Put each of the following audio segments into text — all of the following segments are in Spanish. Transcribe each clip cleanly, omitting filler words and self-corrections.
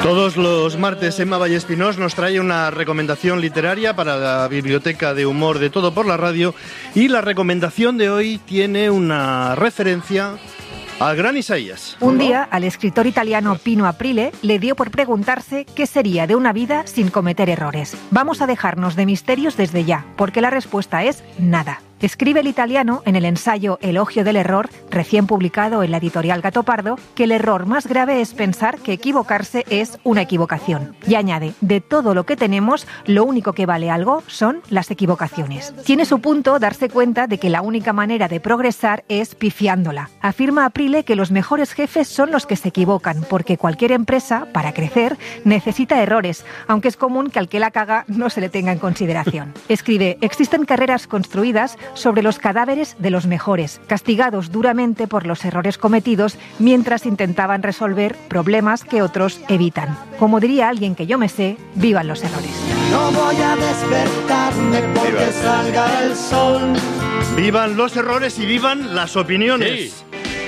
Todos los martes Emma Vallespinós nos trae una recomendación literaria para la biblioteca de humor de Todo por la Radio, y la recomendación de hoy tiene una referencia al gran Isaías. Un día al escritor italiano Pino Aprile le dio por preguntarse qué sería de una vida sin cometer errores. Vamos a dejarnos de misterios desde ya, porque la respuesta es nada. Escribe el italiano en el ensayo Elogio del error, recién publicado en la editorial Gato Pardo, que el error más grave es pensar que equivocarse es una equivocación. Y añade, de todo lo que tenemos, lo único que vale algo son las equivocaciones. Tiene su punto darse cuenta de que la única manera de progresar es pifiándola. Afirma Aprile que los mejores jefes son los que se equivocan, porque cualquier empresa, para crecer, necesita errores, aunque es común que al que la caga no se le tenga en consideración. Escribe, existen carreras construidas sobre los cadáveres de los mejores, castigados duramente por los errores cometidos mientras intentaban resolver problemas que otros evitan. Como diría alguien que yo me sé, vivan los errores. No voy a despertarme porque salga el sol. Vivan los errores y vivan las opiniones. Sí.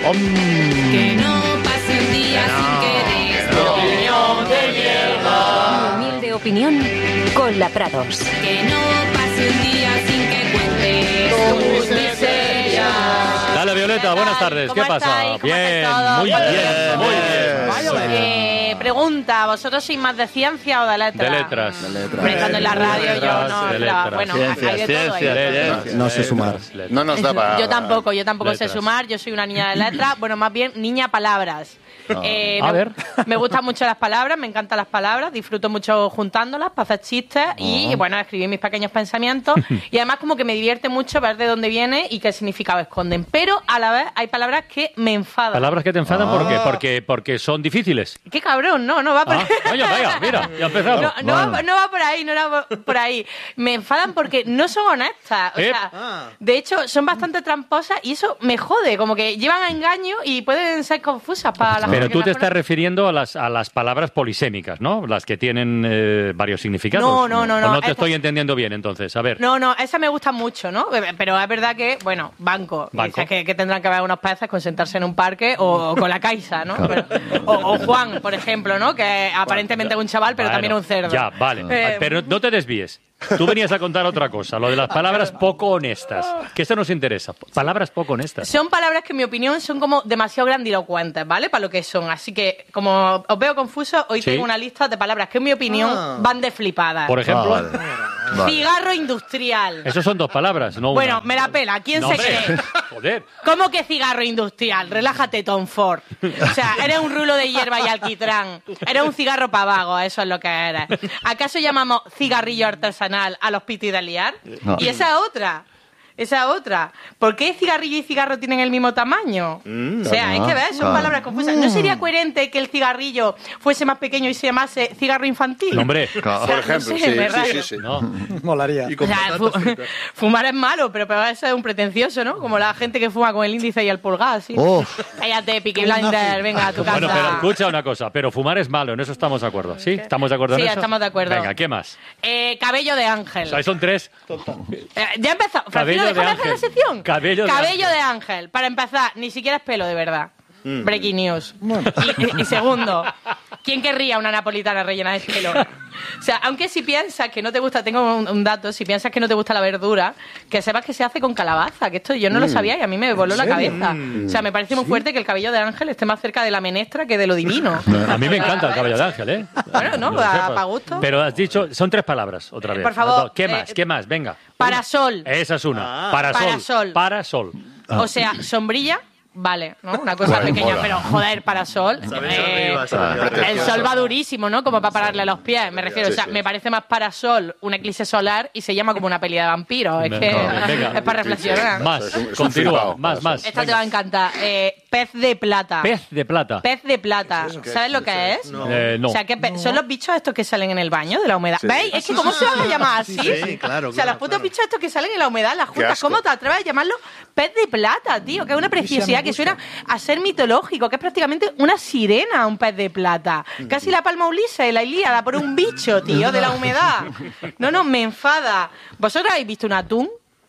Que no pase un día sin que des tu opinión de mierda. Humilde opinión con la Prados. Que no pase un día sin que cuentes tus miserias. Dale, Violeta, buenas tardes. ¿Qué pasa? Bien, muy bien, muy bien. Pregunta, ¿vosotros sois más de ciencia o de letras? De letras. Hombre, cuando en la radio yo no... de letras. Bueno, hay de todo. No sé sumar. No nos da para... Yo tampoco letras. sé sumar, yo soy una niña de letras, bueno, más bien niña palabras. A ver. Me gustan mucho las palabras, me encantan las palabras, disfruto mucho juntándolas para hacer chistes y, bueno, escribir mis pequeños pensamientos. Y además como que me divierte mucho ver de dónde viene y qué significado esconden. Pero a la vez hay palabras que me enfadan. ¿Palabras que te enfadan? ¿Por qué? Porque son difíciles. ¡Qué cabrón! No va por ahí. Vaya, mira, ya empezamos. No va por ahí, no va por ahí. Me enfadan porque no son honestas. O sea, de hecho, son bastante tramposas y eso me jode. Como que llevan a engaño y pueden ser confusas para la gente. Pero tú te estás refiriendo a las palabras polisémicas, ¿no? Las que tienen varios significados. No. No te estoy entendiendo bien, entonces. A ver. No, esa me gusta mucho, ¿no? Pero es verdad que, bueno, banco. Dices que tendrán que haber unos peces con sentarse en un parque o con la Caixa, ¿no? O Juan, por ejemplo, ¿no? Que aparentemente es un chaval, pero también es un cerdo. Ya, vale. Pero no te desvíes. Tú venías a contar otra cosa, lo de las palabras poco honestas, que esto nos interesa. Palabras poco honestas. Son palabras que, en mi opinión, son como demasiado grandilocuentes, ¿vale? Para lo que son. Así que, como os veo confusos, hoy tengo una lista de palabras que, en mi opinión, van de flipadas. Por ejemplo, Vale. Cigarro industrial. Esos son dos palabras, no una. Bueno, me la pela. ¿Quién se cree? Joder. ¿Cómo que cigarro industrial? Relájate, Tom Ford. O sea, eres un rulo de hierba y alquitrán. Eres un cigarro pa' vago, eso es lo que eres. ¿Acaso llamamos cigarrillo artesanal a los pitis de liar? No. Y esa otra. ¿Por qué cigarrillo y cigarro tienen el mismo tamaño? O sea, hay que ver, son palabras confusas. ¿No sería coherente que el cigarrillo fuese más pequeño y se llamase cigarro infantil? No, hombre. Por ejemplo, no sé, me rayo. sí. No. Molaría. Y con O sea, patatas fritas. fumar es malo, pero eso es un pretencioso, ¿no? Como la gente que fuma con el índice y el pulgar, ¿sí? Cállate, Peaky Blinders, venga a tu casa. Bueno, pero escucha una cosa, pero fumar es malo, en eso estamos de acuerdo. ¿Sí? ¿Estamos de acuerdo en Sí, eso? estamos de acuerdo. Venga, ¿qué más? Cabello de ángel. O sea, son tres. Ya empezó. Cabello Francino, de déjame hacer ángel. la sección. Cabello de de ángel. Para empezar, ni siquiera es pelo, de verdad. Breaking news. Y segundo, ¿quién querría una napolitana rellena de pelo? O sea, aunque si piensas que no te gusta, tengo un dato, si piensas que no te gusta la verdura, que sepas que se hace con calabaza, que esto yo no lo sabía y a mí me voló la cabeza. O sea, me parece muy fuerte que el cabello de ángel esté más cerca de la menestra que de lo divino. A mí me encanta el cabello de ángel, ¿eh? Bueno, no, Que lo sepas. pa' gusto. Pero has dicho, son tres palabras, otra vez. Por favor, ¿Qué más? ¿Qué más? Venga. Parasol. Esa es una. Parasol. Parasol. O sea, sombrilla. Vale, ¿no? Una cosa pequeña, mola. pero joder, parasol. El sol va durísimo, ¿no? Como para pararle los pies, me refiero. O sea, me parece más parasol un eclipse solar y se llama como una peli de vampiros. Es que Venga. es para reflexionar. Más, Es un continúa, flipado. más. Esta te va a encantar. Pez de plata. Pez de plata. Pez de plata. ¿Sabes lo que es? No. O sea, son los bichos estos que salen en el baño de la humedad. Sí. ¿Veis? Es que ¿cómo se van a llamar así? Sí, claro. O sea, los putos bichos estos que salen en la humedad, las juntas, asco. ¿cómo te atreves a llamarlo pez de plata, tío? Que es una preciosidad, que suena a ser mitológico, que es prácticamente una sirena, un pez de plata. Casi la palma Ulises, la Ilíada, por un bicho, tío, de la humedad. No, me enfada. ¿Vosotros habéis visto un atún?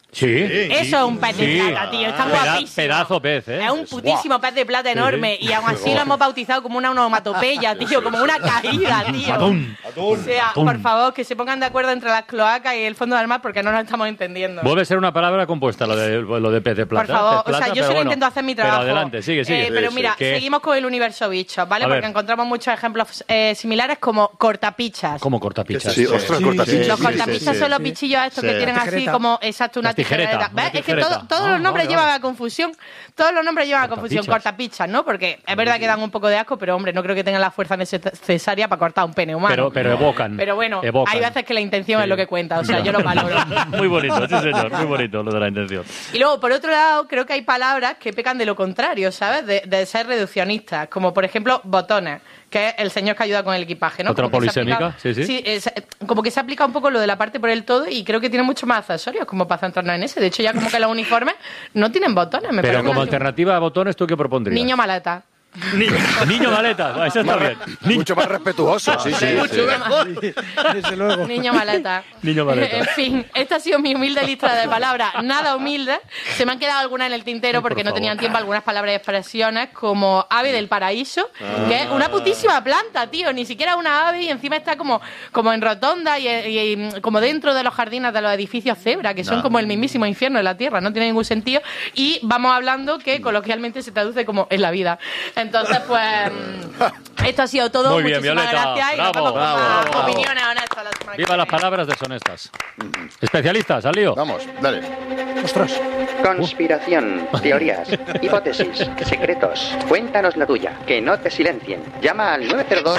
Sí. Eso es un pez de plata, tío. Está guapísimo. Pedazo pez, ¿eh? Es un putísimo pez de plata enorme. Y aún así lo hemos bautizado como una onomatopeya, tío. Como una caída, tío. Atún. O sea, por favor, que se pongan de acuerdo entre las cloacas y el fondo del mar porque no nos estamos entendiendo. Vuelve a ser una palabra compuesta, lo de pez de plata. Por favor, Pez plata, o sea, yo solo intento hacer mi trabajo. Pero adelante, sigue. Pero mira, seguimos con el universo bichos, ¿vale? A ver. Porque encontramos muchos ejemplos similares como cortapichas. ¿Cómo cortapichas? Sí, ostras, cortapichas. Los cortapichas son los bichillos estos que tienen así como, exacto, una tijereta. ¿Ves? Es que todos los nombres llevan a confusión. Todos los nombres llevan a confusión. Cortapichas, ¿no? Porque es verdad que dan un poco de asco, pero hombre, no creo que tengan la fuerza necesaria para cortar un pene humano. Pero evocan. Pero bueno, evocan. hay veces que la intención es lo que cuenta. O sea, yo lo valoro. Muy bonito, sí señor. Muy bonito lo de la intención. Y luego, por otro lado, creo que hay palabras que pecan de lo contrario, ¿sabes? De ser reduccionistas. Como, por ejemplo, botones, que es el señor que ayuda con el equipaje, ¿no? ¿Otra Como que se polisémica? aplica- Sí. como que se aplica un poco lo de la parte por el todo y creo que tiene mucho más accesorios como para centrarnos en ese. De hecho, ya como que los uniformes no tienen botones. Me Pero parece como una- alternativa a botones, ¿tú qué propondrías? Niño maleta. Niño maleta, eso está bien. Mucho más respetuoso, sí. Desde luego. Niño maleta. Niño maleta. En fin, esta ha sido mi humilde lista de palabras, nada humilde. Se me han quedado algunas en el tintero porque no tenían tiempo, algunas palabras y expresiones como ave del paraíso, que es una putísima planta, tío. Ni siquiera una ave y encima está como en rotonda y como dentro de los jardines de los edificios cebra, que son como el mismísimo infierno de la tierra. No tiene ningún sentido. Y vamos hablando que coloquialmente se traduce como en la vida. Entonces, pues, esto ha sido todo. Muy bien, Muchísimas Violeta. gracias y nos Bravo, vemos con más bravo. opiniones honestas la semana que Viva las viene. palabras deshonestas. Especialistas, al lío. Vamos, dale. Conspiración, teorías, hipótesis, secretos. Cuéntanos la tuya, que no te silencien. Llama al 902.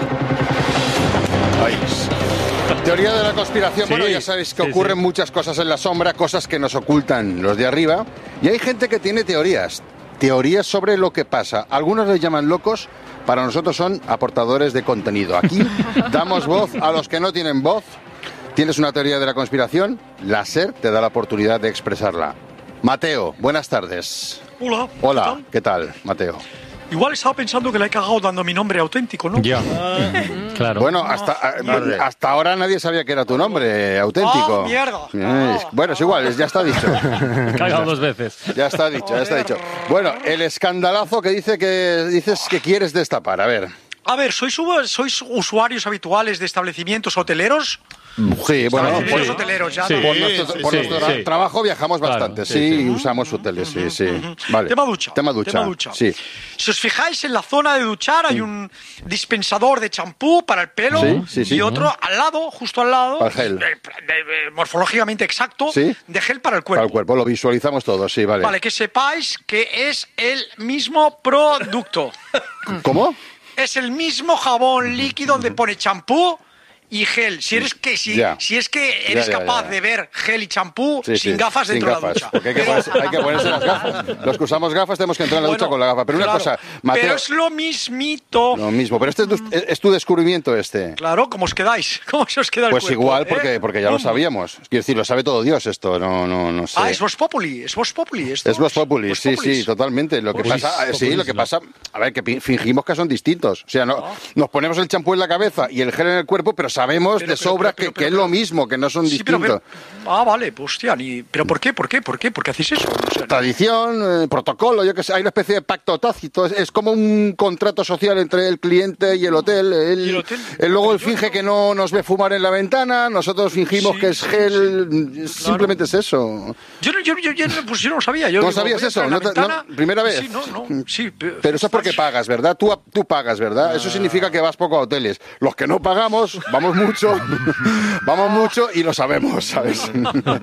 Ahí. Teoría de la conspiración. Sí, Bueno, ya sabéis que sí, ocurren sí. muchas cosas en la sombra, cosas que nos ocultan los de arriba. Y hay gente que tiene teorías. Teorías sobre lo que pasa. Algunos les llaman locos, para nosotros son aportadores de contenido. Aquí damos voz a los que no tienen voz. ¿Tienes una teoría de la conspiración? La SER te da la oportunidad de expresarla. Mateo, buenas tardes. Hola. Hola, ¿qué tal, Mateo? Igual estaba pensando que le he cagado dando mi nombre auténtico, ¿no? Ya. Claro. Bueno, hasta ahora nadie sabía que era tu nombre auténtico. ¡Ah, mierda! Bueno, es igual, ya está dicho. Cagado 2 veces. Ya está dicho, ya está dicho. Bueno, el escandalazo que dices que quieres destapar, a ver. A ver, ¿sois usuarios habituales de establecimientos hoteleros? Sí, bueno, Establecimientos hoteleros, ya. sí. ¿no? por nuestro trabajo viajamos Claro, bastante, sí, sí, sí. y usamos hoteles, sí. Vale. Tema ducha. Tema ducha. Sí. Si os fijáis, en la zona de duchar hay un dispensador de champú para el pelo Sí. y otro al lado, justo al lado, Para el gel. morfológicamente exacto, Sí. de gel para el cuerpo. Para el cuerpo, lo visualizamos todos, sí, vale. Vale, que sepáis que es el mismo producto. ¿Cómo? Es el mismo jabón líquido donde pone champú y gel. Si es que eres Ya. capaz de ver gel y champú Sí, sin sí, gafas sin dentro de la gafas, ducha. porque hay que ponerse las gafas. Los que usamos gafas tenemos que entrar en la ducha con la gafa. Pero una claro, cosa, Mateo... pero es lo mismito. Lo mismo, pero este es tu descubrimiento este. Claro, ¿cómo os quedáis? ¿Cómo se os queda el Pues cuerpo? igual, ¿Eh? porque ya lo ¿Cómo? sabíamos. Quiero decir, lo sabe todo Dios esto, no sé. Es Vox Populi, es Vox Populi esto. Es Vox Populi, Vox sí, Populis. sí, totalmente. Lo que Populis, pasa, populis, lo que no. pasa, a ver, que fingimos que son distintos. O sea, nos ponemos el champú en la cabeza y el gel en el cuerpo, pero sabemos de sobra que es lo mismo, que no son Sí, pero- distintos. vale, pues hostia, ¿pero por qué? ¿Por qué hacéis eso? O sea, Tradición, protocolo, yo que sé, hay una especie de pacto tácito, es como un contrato social entre el cliente y el hotel. el hotel? Luego él finge que no nos ve fumar en la ventana, nosotros fingimos Sí, que es sí, gel, simplemente es eso. Yo no lo sabía. Yo ¿No digo, sabías voy a eso? entrar en la ventana. ¿Primera vez? Sí, sí. Pero eso es porque pagas, ¿verdad? Tú pagas, ¿verdad? Eso significa que vas poco a hoteles. Los que no pagamos, vamos mucho y lo sabemos, ¿sabes?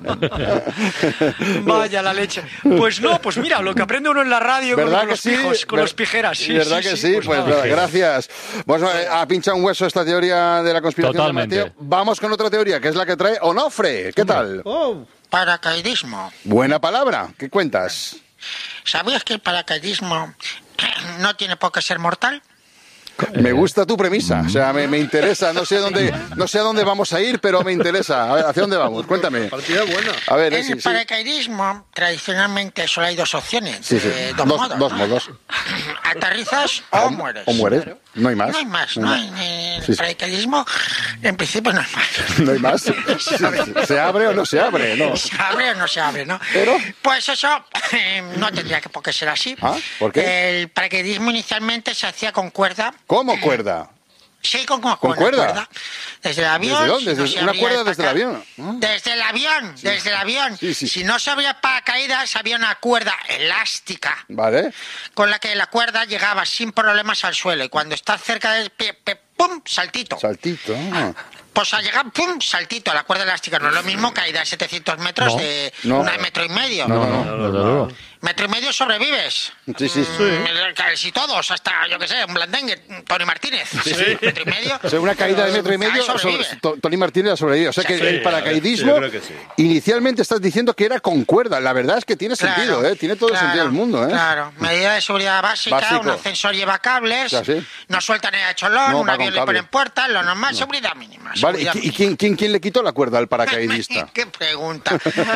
Vaya la leche. Pues no, pues mira, lo que aprende uno en la radio ¿Verdad con que los sí? pijos, con los pijeras. Sí, ¿Verdad que sí? Pues nada. nada, gracias. Bueno, ha pinchado un hueso esta teoría de la conspiración Totalmente. de Mateo. Vamos con otra teoría, que es la que trae Onofre. ¿Qué tal? Paracaidismo. Buena palabra. ¿Qué cuentas? ¿Sabías que el paracaidismo no tiene por qué ser mortal? Me gusta tu premisa, o sea, me interesa, no sé a dónde vamos a ir, pero me interesa. A ver, ¿hacia dónde vamos? Cuéntame. Partida buena. A ver, En sí, el paracaidismo, tradicionalmente solo hay dos opciones. sí. Dos modos. Dos modos. Aterrizas o mueres. O mueres. No hay más. No hay más, no hay el paracaidismo, en principio no es malo. No hay más. ¿Se abre o no se abre? No. ¿Se abre o no se abre, no? ¿Pero? Pues eso no tendría por qué ser así. ¿Ah? ¿Por qué? El paracaidismo inicialmente se hacía con cuerda. ¿Cómo cuerda? Sí, con ¿Con cuerda? Desde el avión. ¿Desde dónde? Si no ¿Una se cuerda abría desde el avión? Desde el avión, desde el avión. Sí, sí. Si no se abría paracaídas, había una cuerda elástica Vale. con la que la cuerda llegaba sin problemas al suelo. Y cuando estás cerca del pie, ¡pum! Saltito. Saltito. Pues al llegar, ¡pum! Saltito. La cuerda elástica no es lo mismo caída de 700 metros de No. 1,5 metros. No. Metro y medio sobrevives. Sí. Si todos, hasta, yo qué sé, un blandengue, Tony Martínez. Metro y medio. O sea, una caída de metro y medio, Tony Martínez ha sobrevivido. O sea que el paracaidismo, yo creo que sí. inicialmente estás diciendo que era con cuerda. La verdad es que tiene sentido, ¿eh? Tiene todo el sentido del mundo, ¿eh? Claro, medida de seguridad básica, un ascensor lleva cables, no sueltan el cholón, un avión le ponen puertas, lo normal, seguridad mínima. Vale, ¿y quién le quitó la cuerda al paracaidista? ¿Qué pregunta?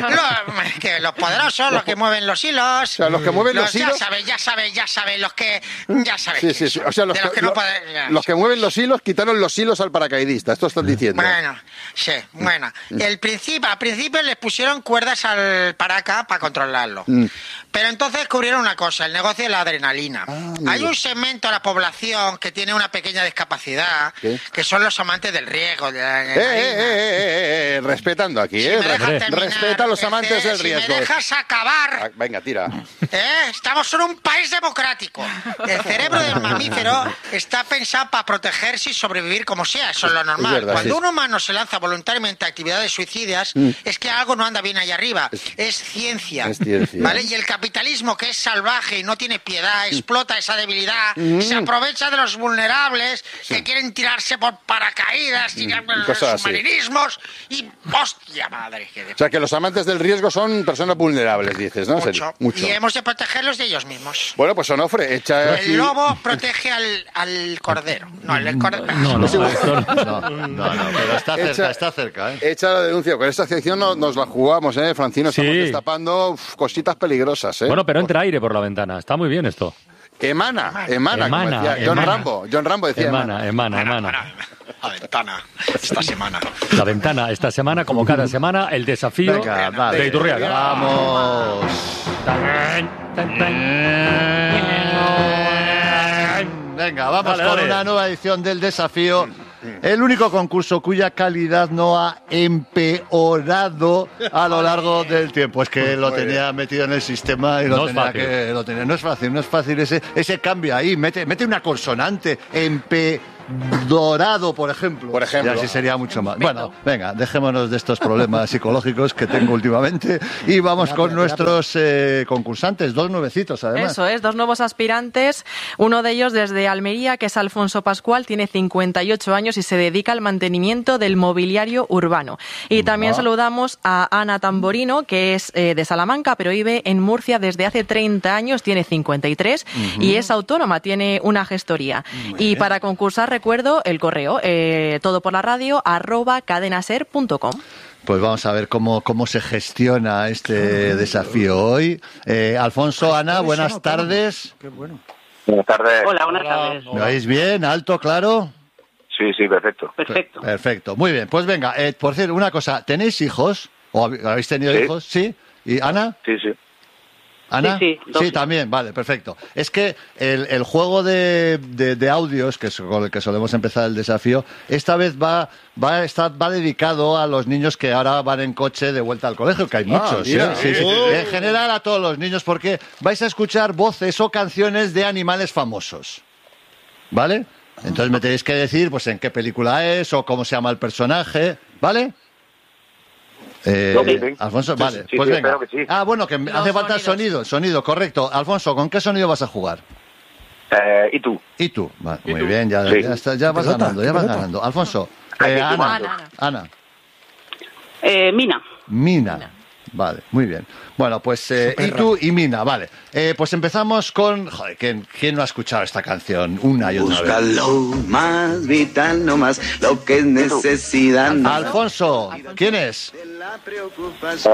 Los poderosos, los que mueven los hilos. O sea, los que mueven los hilos. Ya sabes, los que. Ya sabes. Sí. O sea, los que mueven los hilos quitaron los hilos al paracaidista. Esto estás diciendo. Bueno, sí, bueno. Al principio les pusieron cuerdas al paraca para controlarlo. Pero entonces descubrieron una cosa, el negocio de la adrenalina. Hay un segmento de la población que tiene una pequeña discapacidad, que son los amantes del riesgo. De la adrenalina. Respetando aquí, ¿eh? Respeta a los amantes del riesgo. Si me dejas acabar. Venga, tira. Estamos en un país democrático. El cerebro del mamífero está pensado para protegerse y sobrevivir como sea. Eso es lo normal. Es verdad, Cuando un humano se lanza voluntariamente a actividades suicidas, es que algo no anda bien ahí arriba. Es ciencia. ¿Vale? Y el capitalismo, que es salvaje y no tiene piedad, explota esa debilidad, se aprovecha de los vulnerables que quieren tirarse por paracaídas, tirar por submarinismos y ¡hostia madre! O sea, que los amantes del riesgo son personas vulnerables, dices, ¿no? Mucho. Y hemos de protegerlos de ellos mismos. Bueno, pues Onofre, echa aquí... El lobo protege al cordero. No, el cordero... No, pero está cerca, ¿eh? Echa la denuncia. Con esta sección nos la jugamos, ¿eh, Francino? Estamos destapando cositas peligrosas, ¿eh? Bueno, pero entra aire por la ventana. Está muy bien esto. Emana, como decía John Rambo decía emana. La ventana, esta semana. La ventana, esta semana, como cada semana, el desafío de Iturriaga. Vamos. Venga, vamos con una nueva edición del desafío. El único concurso cuya calidad no ha empeorado a lo largo del tiempo. Es que lo tenía metido en el sistema y lo tenía. No es fácil ese cambio ahí. Mete una consonante. Dorado, por ejemplo. Y así sería mucho más. Bueno, venga, dejémonos de estos problemas psicológicos que tengo últimamente y vamos con nuestros concursantes, 2 nuevecitos además. Eso es, 2 nuevos aspirantes, uno de ellos desde Almería, que es Alfonso Pascual, tiene 58 años y se dedica al mantenimiento del mobiliario urbano. Y también saludamos a Ana Tamborino, que es de Salamanca, pero vive en Murcia desde hace 30 años, tiene 53 y es autónoma, tiene una gestoría. Y para concursar, recuerdo el correo, todoporlaradio@cadenaser.com. Pues vamos a ver cómo se gestiona este desafío hoy. Alfonso, Ana, buenas tardes. Qué bueno. Buenas tardes. Hola, buenas tardes. ¿Me oís bien? ¿Alto, claro? Sí, perfecto. Perfecto, muy bien. Pues venga, por cierto, una cosa, ¿tenéis hijos? ¿O habéis tenido hijos? ¿Sí? ¿Y Ana? Sí. ¿Ana? Sí, también, vale, perfecto. Es que el juego de audios, que es con el que solemos empezar el desafío, esta vez va dedicado a los niños que ahora van en coche de vuelta al colegio, que hay muchos. Mira. Sí. En general a todos los niños, porque vais a escuchar voces o canciones de animales famosos. ¿Vale? Entonces me tenéis que decir pues en qué película es o cómo se llama el personaje, ¿vale? Alfonso, vale, pues venga. Sí. Bueno, que hace falta el sonido, correcto. Alfonso, ¿con qué sonido vas a jugar? ¿Y tú? Vale, muy bien, ya vas ganando. Alfonso, Ana. Mina. Vale, muy bien. Bueno, pues y tú y Mina, vale. Pues empezamos con... Joder, ¿quién no ha escuchado esta canción una y otra vez? Busca lo más vital, no más lo que es necesidad. Alfonso, ¿quién es? Es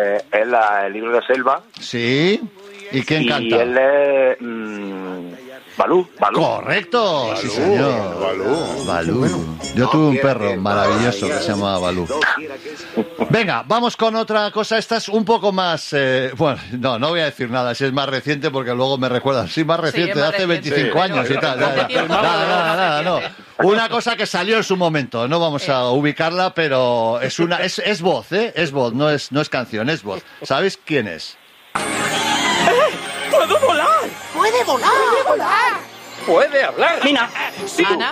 el libro de Selva. Sí. ¿Y quién canta? Y él es... Balú. Correcto, sí señor. Balú. Yo tuve un perro maravilloso que se llamaba Balú. Venga, vamos con otra cosa. Esta es un poco más... bueno, no voy a decir nada, si es más reciente, porque luego me recuerdan. Sí, más reciente, de hace 25 años y tal. Nada, no. Una cosa que salió en su momento, no vamos a ubicarla, pero es voz, ¿eh? Es voz, no es canción, es voz. ¿Sabéis quién es? ¡Puedo volar! ¡Puede volar! ¡Puede volar! Puede hablar. Mina. Sí. Ana.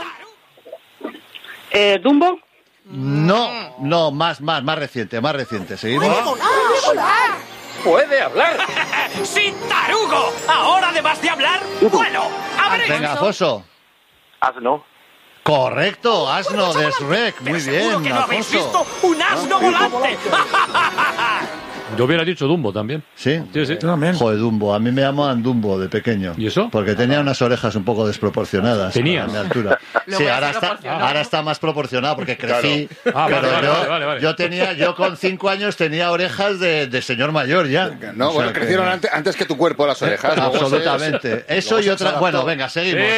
Dumbo. No, más reciente. Seguimos. ¡Puede volar! ¡Puede volar! Puede hablar. ¡Sí, tarugo! Ahora, además de hablar, vuelo. ¡Abre! Venga, Alfonso. Asno. Correcto, asno de Shrek. Muy Seguro bien, que no habéis Alfonso. visto un asno volante. Yo hubiera dicho Dumbo también. ¿Sí? Sí. Joder, Dumbo. A mí me llamaban Dumbo de pequeño. ¿Y eso? Porque tenía unas orejas un poco desproporcionadas. ¿Tenías? A mi altura. Sí, ahora está más proporcionado porque crecí. Claro. Pero Vale. yo con 5 años tenía orejas de señor mayor ya. No, bueno, crecieron antes que tu cuerpo las orejas. Absolutamente. Eso y otra... Bueno, venga, seguimos.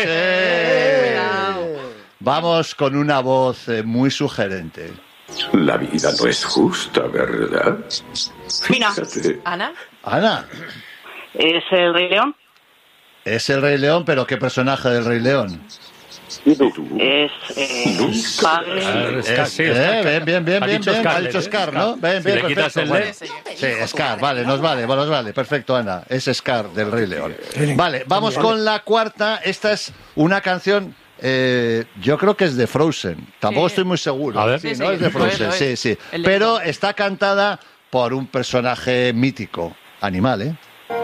Vamos con una voz muy sugerente. La vida no es justa, ¿verdad? Mina. Ana. ¿Es el Rey León? Es el Rey León, pero ¿qué personaje del Rey León? Es padre. Bien. Ha dicho Ha dicho Scar, ¿no? Bien, Si le quitas perfecto. el Bueno. D. Sí, Scar, vale, nos vale. Perfecto, Ana. Es Scar del Rey León. Vale, vamos con la cuarta. Esta es una canción... yo creo que es de Frozen. Tampoco estoy muy seguro. A ver. Sí, no es de Frozen, sí. Pero está cantada por un personaje mítico, animal, ¿eh?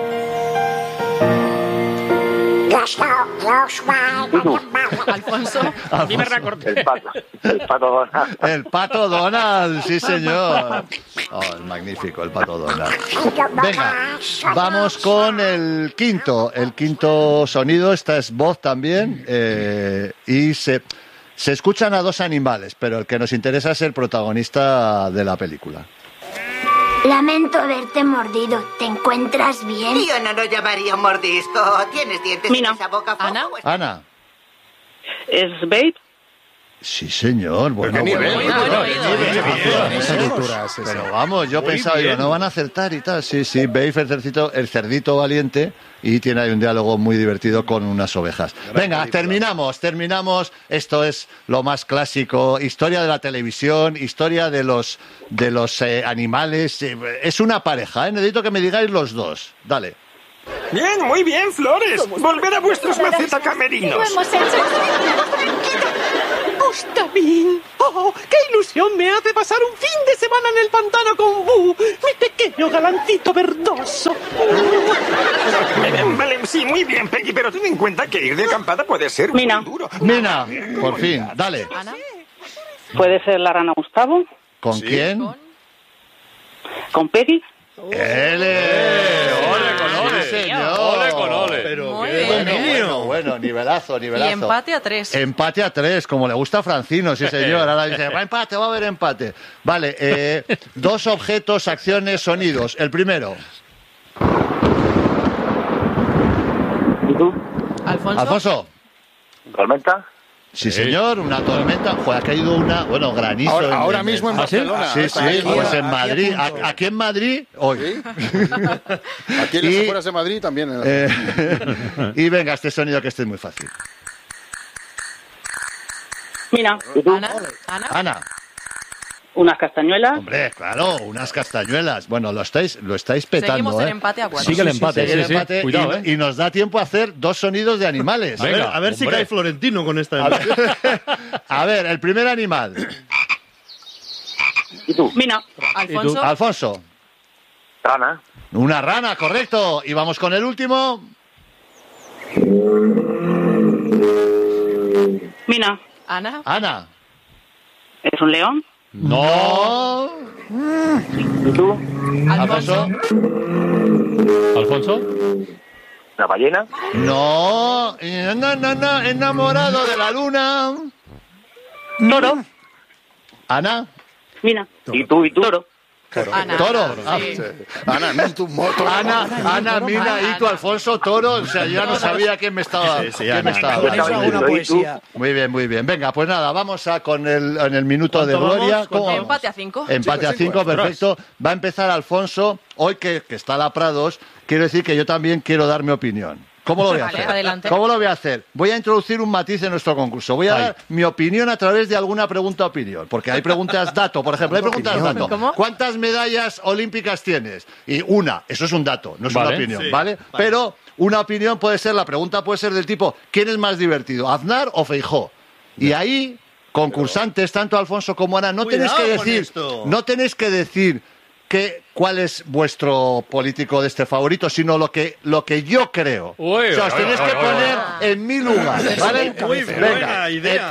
Alfonso. El pato Donald. El pato Donald, sí señor. Oh, es magnífico el pato Donald. Venga, vamos con el quinto sonido. Esta es voz también. Y se escuchan a dos animales, pero el que nos interesa es el protagonista de la película. Lamento haberte mordido. ¿Te encuentras bien? Yo no lo llamaría un mordisco. ¿Tienes dientes en esa boca? Ana. ¿Es Babe? Sí, señor. Bueno. Pero vamos, yo pensaba, no van a acertar y tal. Sí, Babe, el cerdito valiente, y tiene ahí un diálogo muy divertido con unas ovejas. Venga, terminamos. Esto es lo más clásico. Historia de la televisión, historia de los animales. Es una pareja, ¿eh? Necesito que me digáis los dos. Dale. Bien, muy bien, Flores. Volver a vuestros macetacamerinos. Lo hemos hecho. ¡Gustavín! ¡Oh, qué ilusión me hace pasar un fin de semana en el pantano con Bu, mi pequeño galancito verdoso! Vale, sí, muy bien, Peggy, pero ten en cuenta que ir de acampada puede ser muy duro. Mina, por fin, dale. ¿Puede ser la rana Gustavo? ¿Con quién? ¿Con Peggy? ¡Ole con ole! Sí, señor. ¡Ole con ole! Pero qué bueno, nivelazo. Y empate a 3. Empate a 3, como le gusta a Francino, sí señor. Ahora dice, va a haber empate. Vale, dos objetos, acciones, sonidos. El primero. ¿Y tú? Alfonso. ¿Tormenta? Sí, señor, una tormenta. Joder, ha caído granizo. Ahora mismo en Barcelona. Sí, pues en Madrid. Aquí en Madrid, hoy. Aquí en las afueras de Madrid también. Y venga, este sonido que este es muy fácil. Mina. Ana. ¿Unas castañuelas? Hombre, claro, unas castañuelas. Bueno, lo estáis petando. Seguimos en empate a 4. Sigue el empate, sí. Cuidado, y nos da tiempo a hacer dos sonidos de animales. Venga, a ver si cae Florentino con esta. A ver, el primer animal. ¿Y tú? Mina. Alfonso. Rana. Una rana, correcto. Y vamos con el último. Mina. Ana. ¿Es un león? No. ¿Y tú? Alfonso. ¿La ballena? No. Enamorado de la luna. Toro. Ana. Mina. ¿Y tú? Toro. Ana. ¿Toro? Sí. Ana, Mintu, Moto. Ana, Mina, Itu, Alfonso, Toro. O sea, yo ya no sabía quién me estaba. Muy bien, muy bien. Venga, pues nada, vamos con en el minuto de gloria. Empate a 5. Empate a 5, perfecto. Va a empezar Alfonso. Hoy que está la Prados, quiero decir que yo también quiero dar mi opinión. ¿Cómo lo voy a hacer? Adelante. ¿Cómo lo voy a hacer? Voy a introducir un matiz en nuestro concurso. Voy a dar mi opinión a través de alguna pregunta-opinión. Porque hay preguntas dato, por ejemplo. Hay preguntas dato. ¿Cómo? ¿Cuántas medallas olímpicas tienes? Y una. Eso es un dato, no es una opinión, Sí. ¿vale? Pero una opinión puede ser, la pregunta puede ser del tipo, ¿quién es más divertido, Aznar o Feijóo? Y ahí, concursantes, tanto Alfonso como Ana, no tenéis que decir cuál es vuestro político de este favorito, sino lo que yo creo. O sea, os tenéis que poner en mi lugar, ¿vale? Muy buena idea.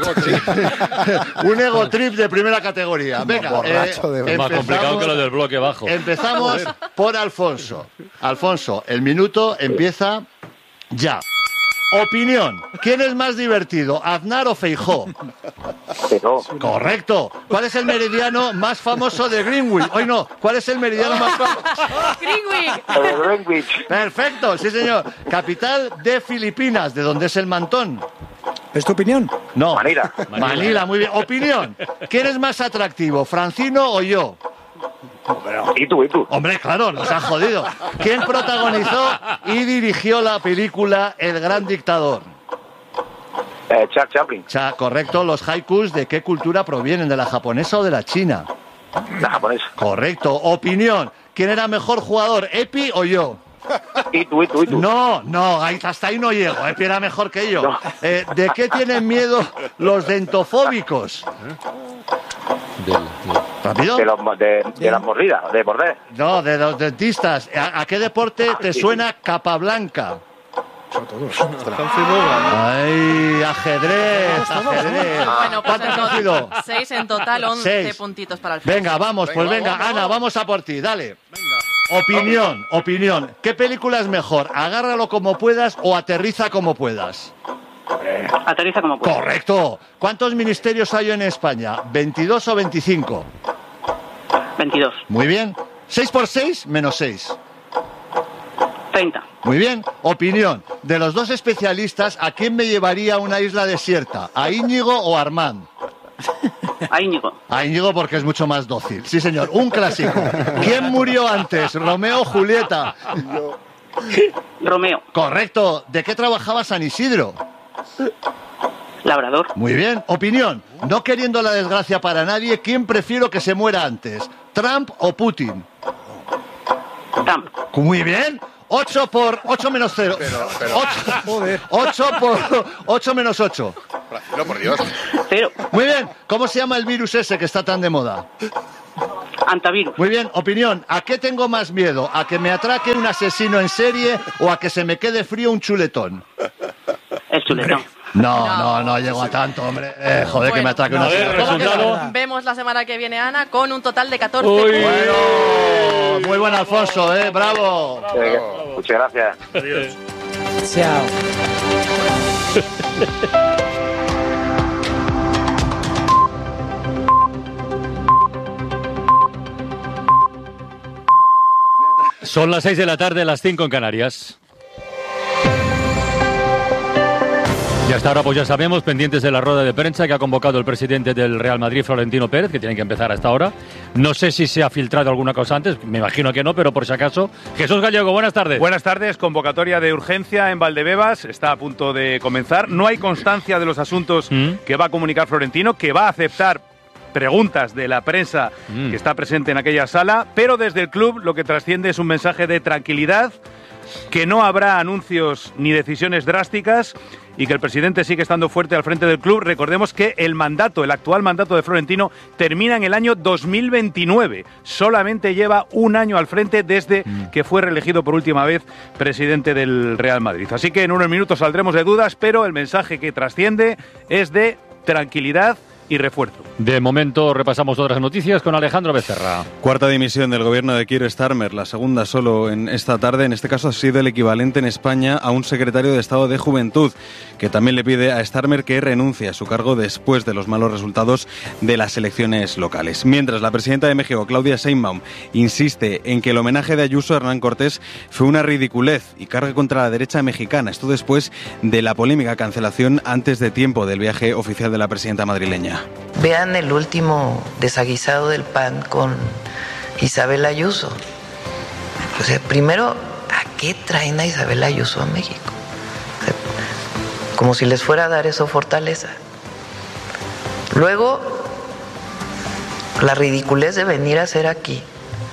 Un ego trip de primera categoría. Venga, más complicado que lo del bloque bajo. Empezamos por Alfonso. Alfonso, el minuto empieza ya. Opinión. ¿Quién es más divertido, Aznar o Feijóo? Correcto. ¿Cuál es el meridiano más famoso de Greenwich? Hoy no. ¿Cuál es el meridiano más famoso? Greenwich. Perfecto, sí señor. Capital de Filipinas, ¿de dónde es el mantón? ¿Es tu opinión? No. Manila, muy bien. Opinión. ¿Quién es más atractivo, Francino o yo? ¿Y tú? Hombre, claro, nos ha jodido. ¿Quién protagonizó y dirigió la película El Gran Dictador? Charles Chaplin. Correcto. ¿Los haikus de qué cultura provienen? ¿De la japonesa o de la china? La japonesa. Correcto. Opinión. ¿Quién era mejor jugador, Epi o yo? ¿Y tú? No, hasta ahí no llego. Epi era mejor que yo. ¿De qué tienen miedo los dentofóbicos? ¿Rápido? De las mordidas, de morder. No, de los dentistas. ¿A qué deporte te suena Capablanca? Ay, ajedrez. Bueno, pues ¿Cuántos han sido? 6 en total, 11 6. puntitos para Alfonso. Venga, vamos, Ana, vamos a por ti, dale. Opinión. ¿Qué película es mejor? ¿Agárralo como puedas o aterriza como puedas? Aterriza como puedas. Correcto. ¿Cuántos ministerios hay en España? ¿22 o 25? 22. Muy bien. 6 por 6 menos 6. 30. Muy bien. Opinión. De los dos especialistas, ¿a quién me llevaría a una isla desierta? ¿A Íñigo o a Armand? A Íñigo. A Íñigo porque es mucho más dócil. Sí, señor. Un clásico. ¿Quién murió antes, Romeo o Julieta? Romeo. Correcto. ¿De qué trabajaba San Isidro? Labrador. Muy bien. Opinión. No queriendo la desgracia para nadie, ¿quién prefiero que se muera antes? ¿Trump o Putin? Trump. Muy bien. 8 por 8 menos 0. 8 por 8 menos 8. No, por Dios. 0. Muy bien. ¿Cómo se llama el virus ese que está tan de moda? Antivirus. Muy bien. Opinión. ¿A qué tengo más miedo? ¿A que me atraque un asesino en serie o a que se me quede frío un chuletón? El chuletón. No llego a tanto, hombre. Joder, que me atraque una resultado. Vemos la semana que viene a Ana con un total de 14 Uy. puntos. Bueno, muy buen Alfonso, bravo. Muchas gracias. Adiós. Chao. Son las 6 de la tarde, las 5 en Canarias. Y hasta ahora, pues ya sabemos, pendientes de la rueda de prensa que ha convocado el presidente del Real Madrid, Florentino Pérez, que tiene que empezar hasta ahora. No sé si se ha filtrado alguna cosa antes, me imagino que no, pero por si acaso. Jesús Gallego, buenas tardes. Buenas tardes, convocatoria de urgencia en Valdebebas, está a punto de comenzar. No hay constancia de los asuntos que va a comunicar Florentino, que va a aceptar preguntas de la prensa que está presente en aquella sala, pero desde el club lo que trasciende es un mensaje de tranquilidad, que no habrá anuncios ni decisiones drásticas y que el presidente sigue estando fuerte al frente del club. Recordemos que el actual mandato de Florentino termina en el año 2029. Solamente lleva un año al frente desde que fue reelegido por última vez presidente del Real Madrid. Así que en unos minutos saldremos de dudas, pero el mensaje que trasciende es de tranquilidad y refuerzo. De momento repasamos otras noticias con Alejandro Becerra. Cuarta dimisión del gobierno de Keir Starmer, la segunda solo en esta tarde. En este caso ha sido el equivalente en España a un secretario de Estado de Juventud, que también le pide a Starmer que renuncie a su cargo después de los malos resultados de las elecciones locales. Mientras la presidenta de México, Claudia Sheinbaum, insiste en que el homenaje de Ayuso a Hernán Cortés fue una ridiculez y carga contra la derecha mexicana. Esto después de la polémica cancelación antes de tiempo del viaje oficial de la presidenta madrileña. Vean el último desaguisado del PAN con Isabel Ayuso. O sea, primero, ¿a qué traen a Isabel Ayuso a México? O sea, como si les fuera a dar eso fortaleza. Luego, la ridiculez de venir a hacer aquí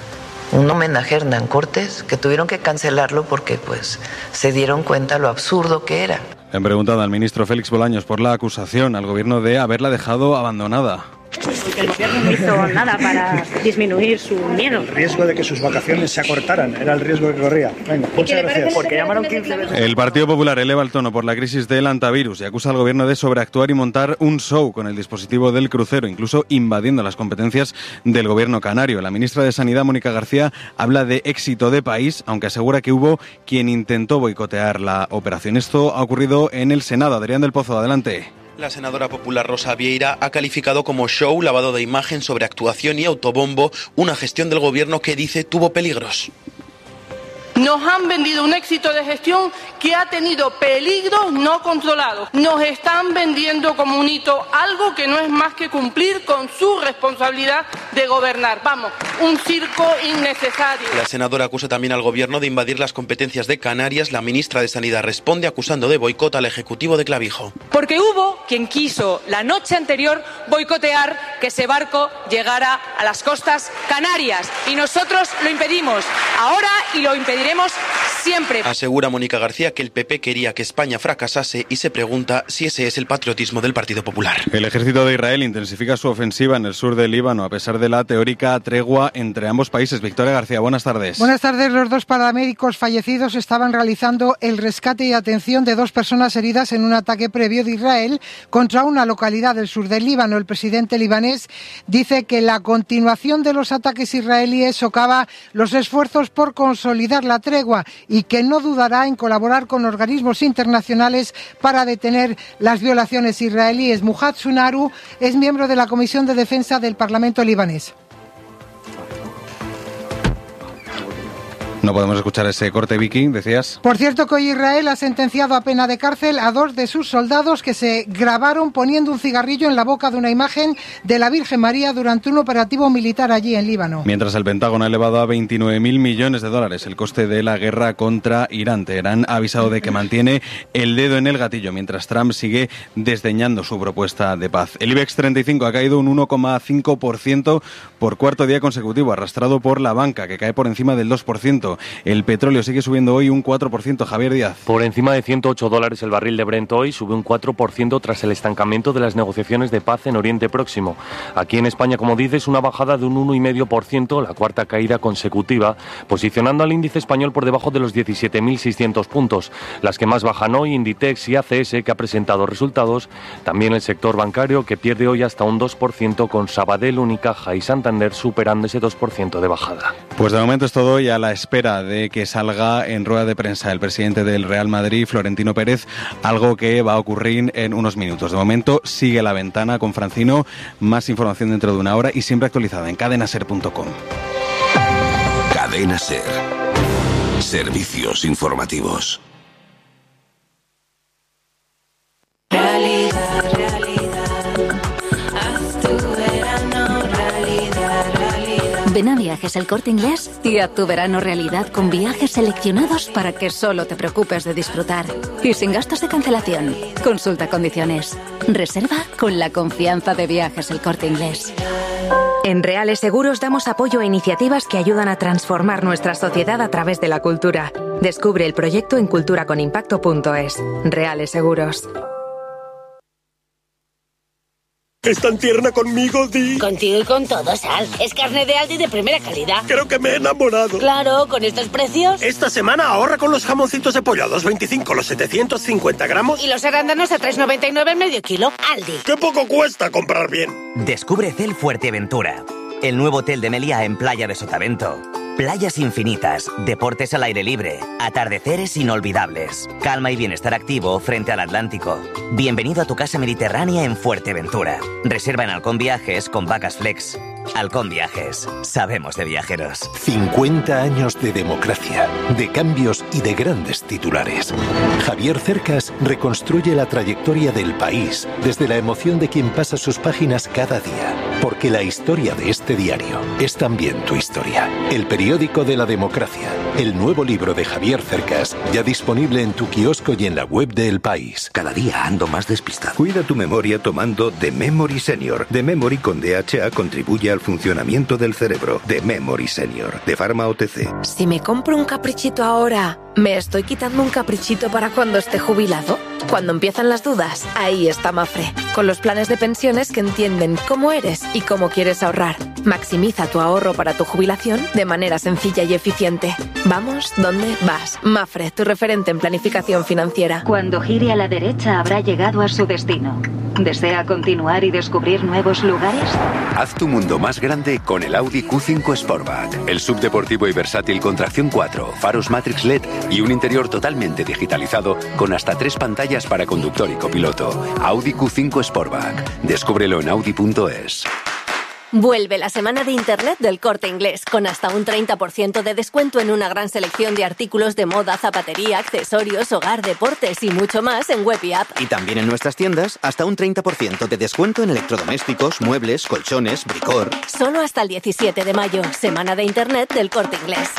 un homenaje a Hernán Cortés, que tuvieron que cancelarlo porque pues se dieron cuenta lo absurdo que era. Le han preguntado al ministro Félix Bolaños por la acusación al gobierno de haberla dejado abandonada. Porque el gobierno no hizo nada para disminuir su miedo. El riesgo de que sus vacaciones se acortaran era el riesgo que corría. Venga, muchas gracias. Porque llamaron 15 veces. El Partido Popular eleva el tono por la crisis del antivirus y acusa al gobierno de sobreactuar y montar un show con el dispositivo del crucero, incluso invadiendo las competencias del gobierno canario. La ministra de Sanidad, Mónica García, habla de éxito de país, aunque asegura que hubo quien intentó boicotear la operación. Esto ha ocurrido en el Senado. Adrián del Pozo, adelante. La senadora popular Rosa Vieira ha calificado como show, lavado de imagen, sobreactuación y autobombo una gestión del gobierno que dice tuvo peligros. Nos han vendido un éxito de gestión que ha tenido peligros no controlados. Nos están vendiendo como un hito algo que no es más que cumplir con su responsabilidad de gobernar. Vamos, un circo innecesario. La senadora acusa también al gobierno de invadir las competencias de Canarias. La ministra de Sanidad responde acusando de boicot al ejecutivo de Clavijo. Porque hubo quien quiso la noche anterior boicotear que ese barco llegara a las costas canarias y nosotros lo impedimos ahora y lo impediremos siempre. Asegura Mónica García que el PP quería que España fracasase y se pregunta si ese es el patriotismo del Partido Popular. El ejército de Israel intensifica su ofensiva en el sur del Líbano a pesar de la teórica tregua entre ambos países. Victoria García, buenas tardes. Buenas tardes. Los dos paramédicos fallecidos estaban realizando el rescate y atención de dos personas heridas en un ataque previo de Israel contra una localidad del sur del Líbano. El presidente libanés dice que la continuación de los ataques israelíes socava los esfuerzos por consolidar la tregua y que no dudará en colaborar con organismos internacionales para detener las violaciones israelíes. Muhad Sunaru es miembro de la Comisión de Defensa del Parlamento libanés. No podemos escuchar ese corte, Vicky, decías. Por cierto, que hoy Israel ha sentenciado a pena de cárcel a dos de sus soldados que se grabaron poniendo un cigarrillo en la boca de una imagen de la Virgen María durante un operativo militar allí en Líbano. Mientras el Pentágono ha elevado a 29.000 millones de dólares el coste de la guerra contra Irán. Teherán ha avisado de que mantiene el dedo en el gatillo mientras Trump sigue desdeñando su propuesta de paz. El IBEX 35 ha caído un 1,5% por cuarto día consecutivo, arrastrado por la banca, que cae por encima del 2%. El petróleo sigue subiendo hoy un 4%. Javier Díaz. Por encima de $108 el barril de Brent hoy, sube un 4% tras el estancamiento de las negociaciones de paz en Oriente Próximo. Aquí en España, como dices, una bajada de un 1,5%, la cuarta caída consecutiva, posicionando al índice español por debajo de los 17.600 puntos. Las que más bajan hoy, Inditex y ACS, que ha presentado resultados. También el sector bancario, que pierde hoy hasta un 2%, con Sabadell, Unicaja y Santander superando ese 2% de bajada. Pues de momento es todo y a la espera de que salga en rueda de prensa el presidente del Real Madrid, Florentino Pérez, algo que va a ocurrir en unos minutos. De momento sigue La Ventana con Francino, más información dentro de una hora y siempre actualizada en cadenaser.com. Cadena Ser. Servicios informativos. Ven a Viajes El Corte Inglés y haz tu verano realidad con viajes seleccionados para que solo te preocupes de disfrutar. Y sin gastos de cancelación. Consulta condiciones. Reserva con la confianza de Viajes El Corte Inglés. En Reales Seguros damos apoyo a iniciativas que ayudan a transformar nuestra sociedad a través de la cultura. Descubre el proyecto en culturaconimpacto.es. Reales Seguros. Es tan tierna conmigo, Di. Contigo y con todos, Al. Es carne de Aldi de primera calidad. Creo que me he enamorado. Claro, con estos precios. Esta semana ahorra con los jamoncitos de pollo a 2,25 los 750 gramos. Y los arándanos a 3,99 el medio kilo. Aldi. ¡Qué poco cuesta comprar bien! Descubre Cel Fuerteventura, el nuevo hotel de Meliá en Playa de Sotavento. Playas infinitas, deportes al aire libre, atardeceres inolvidables, calma y bienestar activo frente al Atlántico. Bienvenido a tu casa mediterránea en Fuerteventura. Reserva en Halcón Viajes con Vacas Flex. Halcón Viajes. Sabemos de viajeros. 50 años de democracia, de cambios y de grandes titulares. Javier Cercas reconstruye la trayectoria del país desde la emoción de quien pasa sus páginas cada día. Porque la historia de este diario es también tu historia. El periódico de la democracia. El nuevo libro de Javier Cercas, ya disponible en tu kiosco y en la web de El País. Cada día ando más despistado. Cuida tu memoria tomando The Memory Senior. The Memory con DHA contribuye al funcionamiento del cerebro. The Memory Senior, de Pharma OTC. Si me compro un caprichito ahora, ¿me estoy quitando un caprichito para cuando esté jubilado? Cuando empiezan las dudas, ahí está Mafre, con los planes de pensiones que entienden cómo eres y cómo quieres ahorrar. Maximiza tu ahorro para tu jubilación de manera sencilla y eficiente. Vamos, ¿dónde vas? Mafre, tu referente en planificación financiera. Cuando gire a la derecha habrá llegado a su destino. ¿Desea continuar y descubrir nuevos lugares? Haz tu mundo más grande con el Audi Q5 Sportback. El subdeportivo y versátil con tracción 4, faros Matrix LED y un interior totalmente digitalizado con hasta 3 pantallas para conductor y copiloto. Audi Q5 Sportback. Descúbrelo en Audi.es. Vuelve la semana de Internet del Corte Inglés, con hasta un 30% de descuento en una gran selección de artículos de moda, zapatería, accesorios, hogar, deportes y mucho más en web y app. Y también en nuestras tiendas, hasta un 30% de descuento en electrodomésticos, muebles, colchones, bricor. Solo hasta el 17 de mayo, semana de Internet del Corte Inglés.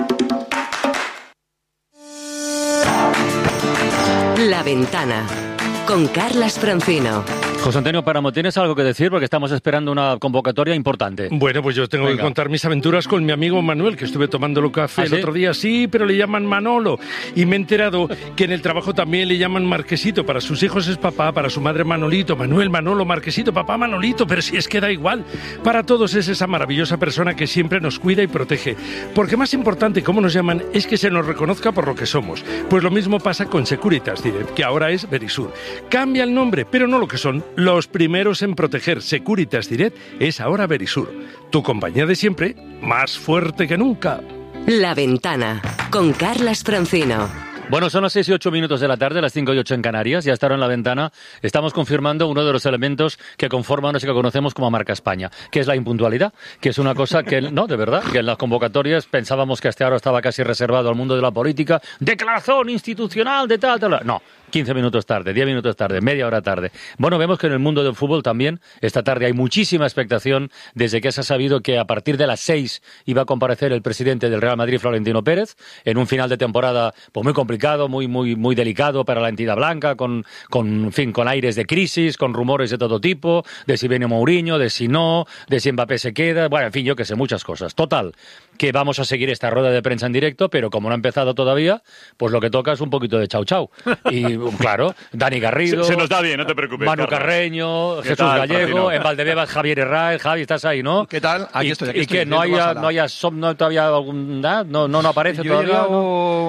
La Ventana, con Carlas Francino. José Antonio Páramo, ¿tienes algo que decir? Porque estamos esperando una convocatoria importante. Bueno, pues yo tengo que contar mis aventuras con mi amigo Manuel, que estuve tomándolo café el otro día. Sí, pero le llaman Manolo. Y me he enterado que en el trabajo también le llaman Marquesito. Para sus hijos es papá, para su madre Manolito. Manuel, Manolo, Marquesito, papá, Manolito. Pero si es que da igual. Para todos es esa maravillosa persona que siempre nos cuida y protege. Porque más importante, como nos llaman, es que se nos reconozca por lo que somos. Pues lo mismo pasa con Securitas Direct, que ahora es Verisur. Cambia el nombre, pero no lo que son. Los primeros en proteger. Securitas Direct es ahora Verisur. Tu compañía de siempre, más fuerte que nunca. La Ventana, con Carlas Francino. Bueno, son las 6 y 8 minutos de la tarde, las 5 y 8 en Canarias, ya estará en la ventana. Estamos confirmando uno de los elementos que conforman eso que conocemos como marca España, que es la impuntualidad, que es una cosa que, no, de verdad, que en las convocatorias pensábamos que hasta ahora estaba casi reservado al mundo de la política, declaración institucional de tal. No, 15 minutos tarde, 10 minutos tarde, media hora tarde. Bueno, vemos que en el mundo del fútbol también, esta tarde hay muchísima expectación desde que se ha sabido que a partir de las 6 iba a comparecer el presidente del Real Madrid, Florentino Pérez, en un final de temporada pues muy complicado, muy delicado para la entidad blanca, con aires de crisis, con rumores de todo tipo, de si viene Mourinho, de si no, de si Mbappé se queda, bueno, en fin, yo qué sé, muchas cosas. Total, que vamos a seguir esta rueda de prensa en directo, pero como no ha empezado todavía, pues lo que toca es un poquito de chau chau. Y claro, Dani Garrido, se nos da bien, no te preocupes. Manu Carreño, Jesús Gallego, en Valdebebas Javier Herraiz. Javi, estás ahí, ¿no? ¿Qué tal? Aquí estoy. ¿Y qué? ¿No haya todavía algún... no aparece todavía?